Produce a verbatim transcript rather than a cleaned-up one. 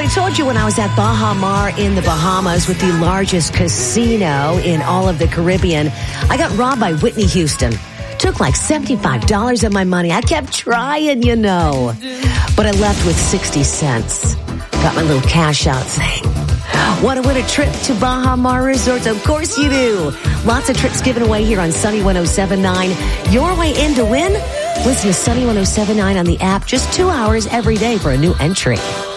I told you when I was at Baha Mar in the Bahamas with the largest casino in all of the Caribbean, I got robbed by Whitney Houston. Took like seventy-five dollars of my money. I kept trying, you know. But I left with sixty cents. Got my little cash out thing. Want to win a trip to Baha Mar Resorts? Of course you do. Lots of trips given away here on Sunny one oh seven point nine. Your way in to win? Listen to Sunny one oh seven point nine on the app just two hours every day for a new entry.